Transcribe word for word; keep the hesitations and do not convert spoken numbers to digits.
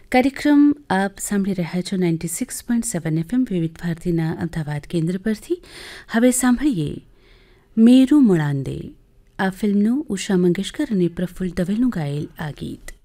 કાર્યક્રમ આપ સાંભળી રહ્યા છો ninety six point seven FM વિવિધ ભારતીના અમદાવાદ કેન્દ્ર પરથી. હવે સાંભળીએ મેરુ મુળાંદે, આ ફિલ્મનું ઉષા મંગેશકર અને પ્રફુલ્લ દવેનું ગાયેલ આ ગીત.